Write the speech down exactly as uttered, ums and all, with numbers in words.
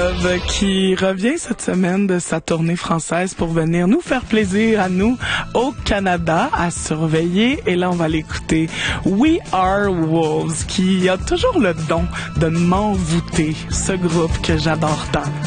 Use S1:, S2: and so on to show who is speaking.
S1: Love qui revient cette semaine de sa tournée française pour venir nous faire plaisir à nous au Canada à surveiller. Et là, on va l'écouter. We Are Wolves qui a toujours le don de m'envoûter, ce groupe que j'adore tant.